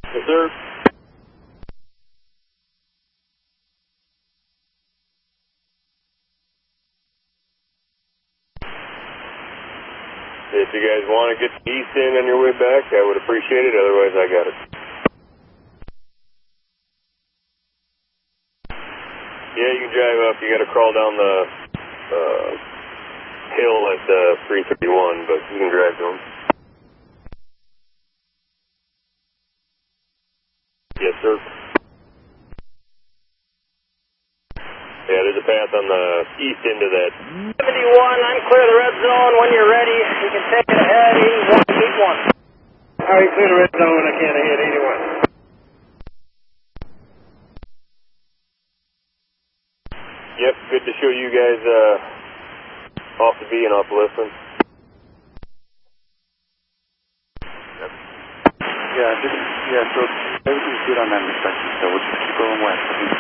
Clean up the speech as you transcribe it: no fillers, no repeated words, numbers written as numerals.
Yes, sir. If you guys want to get the east end on your way back, I would appreciate it. Otherwise, I got it. Yeah, you can drive up. You got to crawl down the hill at 331, but you can drive to them. Yes, sir. Yeah, there's a path on the east end of that. 71, I'm clear of the red zone. When you're ready, you can take it ahead. 81, keep one. All right, clear the red zone. I can't hit 81. Yep, good to show you guys off the V and off the listen. Yep. Yeah, so everything's good on that inspection, so we'll just keep going west.